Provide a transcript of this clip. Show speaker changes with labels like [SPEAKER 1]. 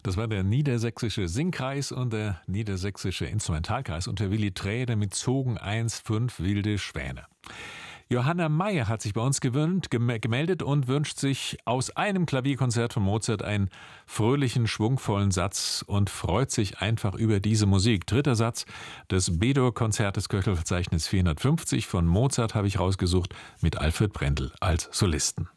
[SPEAKER 1] Das war der Niedersächsische Singkreis und der Niedersächsische Instrumentalkreis unter Willy Träder mit Zogen 1,5 wilde Schwäne. Johanna Meyer hat sich bei uns gemeldet und wünscht sich aus einem Klavierkonzert von Mozart einen fröhlichen, schwungvollen Satz und freut sich einfach über diese Musik. Dritter Satz des B-Dur-Konzertes Köchelverzeichnis 450 von Mozart habe ich rausgesucht mit Alfred Brendel als Solisten.